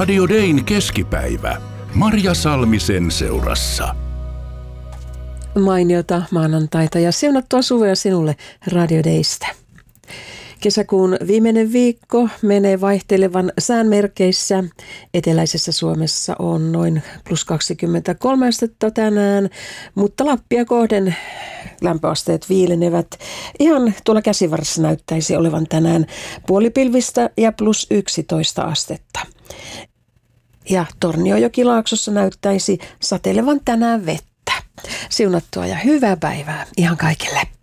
Radio Dayn keskipäivä. Marja Salmisen seurassa. Mainiota maanantaita ja siunattua suvea sinulle Radio Daystä. Kesäkuun viimeinen viikko menee vaihtelevan sään merkeissä. Eteläisessä Suomessa on noin plus 23 astetta tänään, mutta Lappia kohden lämpöasteet viilenevät. Ihan tuolla Käsivarressa näyttäisi olevan tänään puolipilvistä ja plus 11 astetta. Ja Torniojokilaaksossa näyttäisi satelevan tänään vettä. Siunattua ja hyvää päivää ihan kaikille.